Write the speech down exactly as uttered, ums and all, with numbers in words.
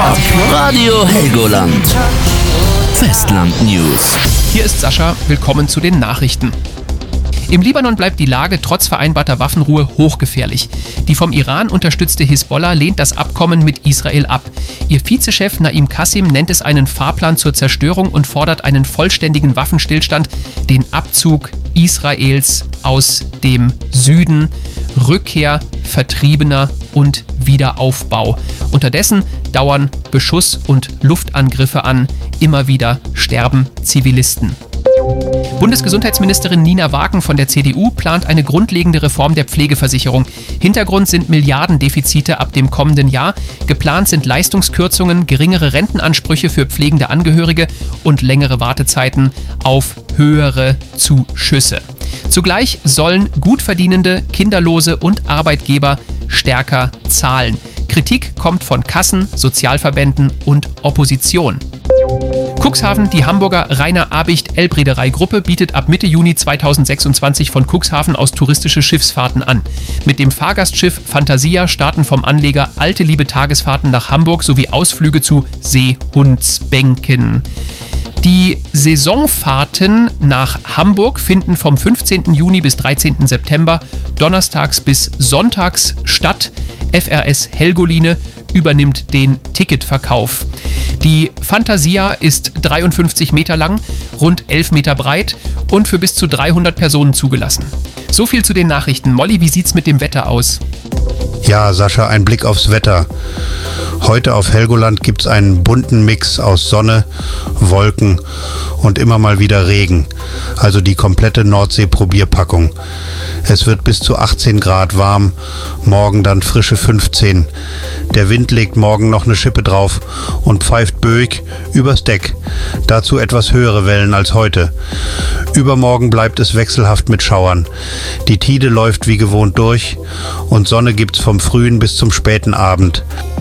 Radio Helgoland. Festland News. Hier ist Sascha, willkommen zu den Nachrichten. Im Libanon bleibt die Lage trotz vereinbarter Waffenruhe hochgefährlich. Die vom Iran unterstützte Hisbollah lehnt das Abkommen mit Israel ab. Ihr Vizechef Naim Qassim nennt es einen Fahrplan zur Zerstörung und fordert einen vollständigen Waffenstillstand, den Abzug Israels aus dem Süden, Rückkehr Vertriebener und Wiederaufbau. Unterdessen dauern Beschuss- und Luftangriffe an. Immer wieder sterben Zivilisten. Bundesgesundheitsministerin Nina Wagen von der C D U plant eine grundlegende Reform der Pflegeversicherung. Hintergrund sind Milliardendefizite ab dem kommenden Jahr. Geplant sind Leistungskürzungen, geringere Rentenansprüche für pflegende Angehörige und längere Wartezeiten auf höhere Zuschüsse. Zugleich sollen Gutverdienende, Kinderlose und Arbeitgeber stärker zahlen. Kritik kommt von Kassen, Sozialverbänden und Opposition. Cuxhaven, die Hamburger Rainer Abicht Elbreederei Gruppe bietet ab Mitte Juni zweitausendsechsundzwanzig von Cuxhaven aus touristische Schiffsfahrten an. Mit dem Fahrgastschiff Fantasia starten vom Anleger Alte Liebe Tagesfahrten nach Hamburg sowie Ausflüge zu Seehundsbänken. Die Saisonfahrten nach Hamburg finden vom fünfzehnten Juni bis dreizehnten September donnerstags bis sonntags statt. F R S Helgoline übernimmt den Ticketverkauf. Die Fantasia ist dreiundfünfzig Meter lang, rund elf Meter breit und für bis zu dreihundert Personen zugelassen. So viel zu den Nachrichten. Molly, wie sieht's mit dem Wetter aus? Ja, Sascha, ein Blick aufs Wetter. Heute auf Helgoland gibt's einen bunten Mix aus Sonne, Wolken und immer mal wieder Regen. Also die komplette Nordsee-Probierpackung. Es wird bis zu achtzehn Grad warm, morgen dann frische fünfzehn. Der Wind legt morgen noch eine Schippe drauf und pfeift böig übers Deck. Dazu etwas höhere Wellen als heute. Übermorgen bleibt es wechselhaft mit Schauern. Die Tide läuft wie gewohnt durch und Sonne gibt's vom frühen bis zum späten Abend.